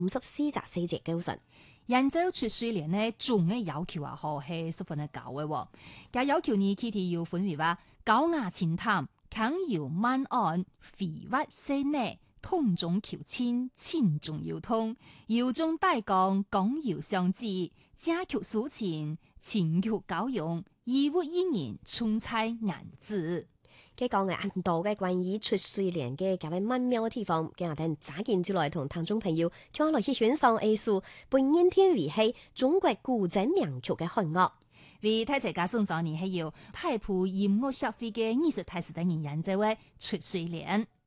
54隻細節構成。 研究出水蓮呢，總嘅要求啊，嗬係十分嘅高嘅喎。嘅要求呢，佢哋要分為話高雅清淡、輕柔慢按、肥滑細膩、痛中求輕、輕中有痛、柔中帶剛、剛柔相濟、家曲抒情、情曲高揚、義物依然、充彩顏字。 佢講嘅很多嘅關於出水蓮嘅較為曼妙嘅地方，今日等揸緊就來同聽眾朋友，聽落去欣賞藝術，本演天為係中國古典名曲嘅漢樂。 為大家送上呢係由太普音樂協會嘅藝術大使等人演奏嘅出水蓮。